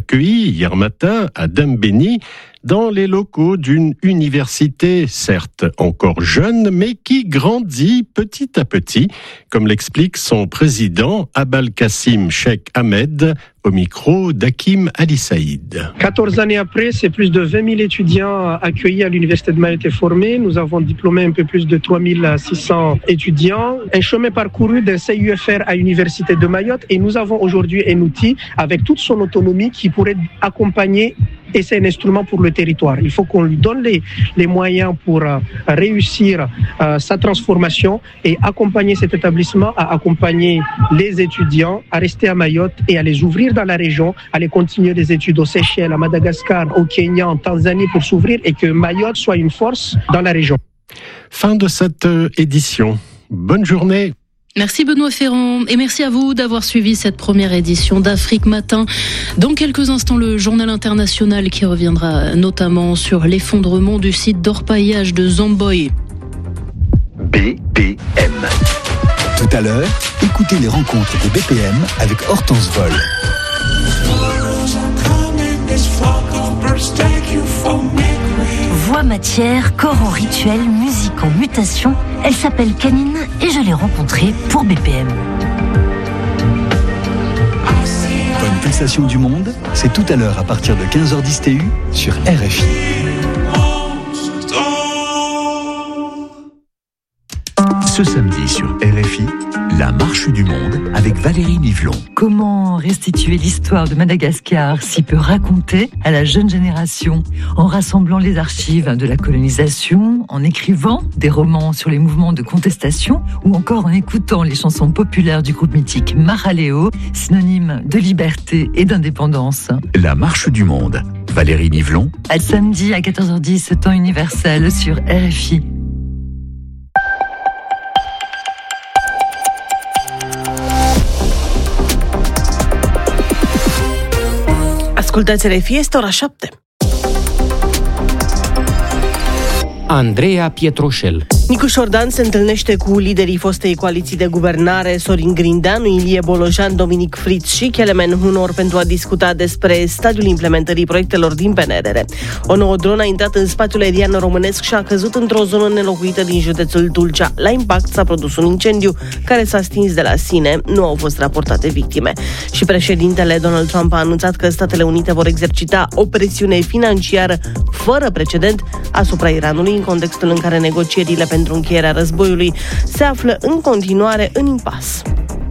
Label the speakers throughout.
Speaker 1: accueilli hier matin à Dembéni dans les locaux d'une université, certes encore jeune, mais qui grandit petit à petit, comme l'explique son président Abalkassim Cheikh Ahmed au micro d'Hakim Ali Saïd.
Speaker 2: 14 années après, c'est plus de 20 000 étudiants accueillis à l'Université de Mayotte et formés. Nous avons diplômé un peu plus de 3 600 étudiants. Un chemin parcouru d'un CUFR à l'Université de Mayotte et nous avons aujourd'hui un outil avec toute son autonomie qui pourrait accompagner et c'est un instrument pour le territoire. Il faut qu'on lui donne les moyens pour réussir sa transformation et accompagner cet établissement, à accompagner les étudiants à rester à Mayotte et à les ouvrir dans la région, à les continuer des études aux Seychelles, à Madagascar, au Kenya, en Tanzanie pour s'ouvrir et que Mayotte soit une force dans la région.
Speaker 1: Fin de cette édition. Bonne journée.
Speaker 3: Merci Benoît Ferrand et merci à vous d'avoir suivi cette première édition d'Afrique Matin. Dans quelques instants, le journal international qui reviendra notamment sur l'effondrement du site d'orpaillage de Zomboy.
Speaker 4: BPM. Tout à l'heure, écoutez les rencontres de BPM avec Hortense Vol.
Speaker 5: Voix, matière, corps en rituel, musique en mutation. Elle s'appelle Canine et je l'ai rencontrée pour BPM.
Speaker 4: Bonne pulsation du monde, c'est tout à l'heure à partir de 15h10 TU sur RFI. Ce samedi sur RFI, la marche du monde avec Valérie Nivelon.
Speaker 6: Comment restituer l'histoire de Madagascar si peu racontée à la jeune génération, en rassemblant les archives de la colonisation, en écrivant des romans sur les mouvements de contestation ou encore en écoutant les chansons populaires du groupe mythique Mahaléo, synonyme de liberté et d'indépendance.
Speaker 4: La marche du monde, Valérie Nivelon.
Speaker 6: À samedi à 14h10, temps universel sur RFI.
Speaker 7: Ascultați RFI, este ora 7.
Speaker 8: Andreea Pietroșel.
Speaker 7: Nicu Șordan se întâlnește cu liderii fostei coaliții de guvernare, Sorin Grindeanu, Ilie Bolojan, Dominic Fritz și Kelemen Hunor pentru a discuta despre stadiul implementării proiectelor din PNRR. O nouă dronă a intrat în spațiul aerian românesc și a căzut într-o zonă nelocuită din județul Tulcea. La impact s-a produs un incendiu care s-a stins de la sine, nu au fost raportate victime. Și președintele Donald Trump a anunțat că Statele Unite vor exercita o presiune financiară fără precedent asupra Iranului în contextul în care negocierile pentru încheierea războiului se află în continuare în impas.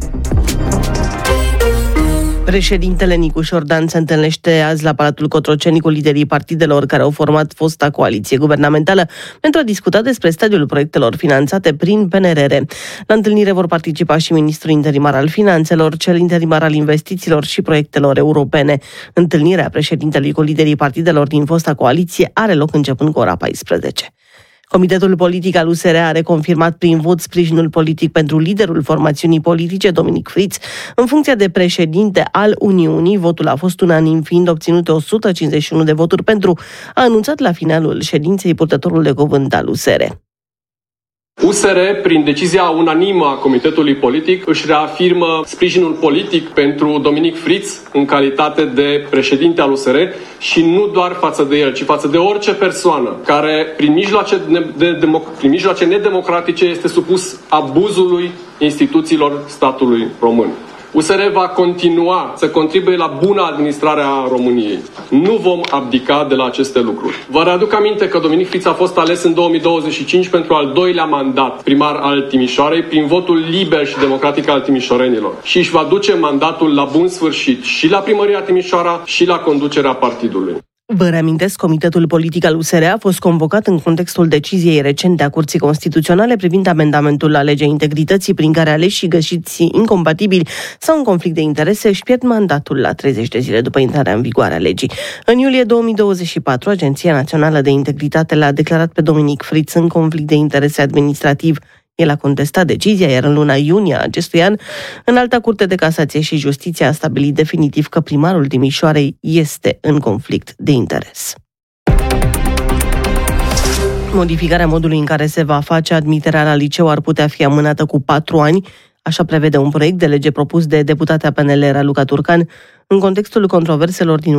Speaker 7: Președintele Nicu Șordan se întâlnește azi la Palatul Cotroceni cu liderii partidelor care au format fosta coaliție guvernamentală pentru a discuta despre stadiul proiectelor finanțate prin PNRR. La întâlnire vor participa și ministrul interimar al finanțelor, cel interimar al investițiilor și proiectelor europene. Întâlnirea președintelui cu liderii partidelor din fosta coaliție are loc începând cu ora 14. Comitetul politic al USR a reconfirmat prin vot sprijinul politic pentru liderul formațiunii politice, Dominic Fritz, în funcție de președinte al Uniunii. Votul a fost unanim, fiind obținute 151 de voturi pentru, a anunțat la finalul ședinței purtătorul de cuvânt al USR.
Speaker 9: USR, prin decizia unanimă a Comitetului Politic, își reafirmă sprijinul politic pentru Dominic Fritz în calitate de președinte al USR și nu doar față de el, ci față de orice persoană care, prin mijloace nedemocratice, este supus abuzului instituțiilor statului român. USR va continua să contribuie la bună administrare a României. Nu vom abdica de la aceste lucruri. Vă readuc aminte că Dominic Fritz a fost ales în 2025 pentru al doilea mandat primar al Timișoarei prin votul liber și democratic al timișorenilor și își va duce mandatul la bun sfârșit și la primăria Timișoara și la conducerea partidului.
Speaker 7: Vă reamintesc, Comitetul Politic al USR a fost convocat în contextul deciziei recente a Curții Constituționale privind amendamentul la legea integrității prin care aleșii găsiți incompatibili sau în conflict de interese își pierd mandatul la 30 de zile după intrarea în vigoare a legii. În iulie 2024, Agenția Națională de Integritate l-a declarat pe Dominic Fritz în conflict de interese administrativ. El a contestat decizia, iar în luna iunie a acestui an, Înalta Curte de Casație și Justiție a stabilit definitiv că primarul Timișoarei este în conflict de interes. Modificarea modului în care se va face admiterea la liceu ar putea fi amânată cu 4 ani, așa prevede un proiect de lege propus de deputatea PNL Raluca Turcan, în contextul controverselor din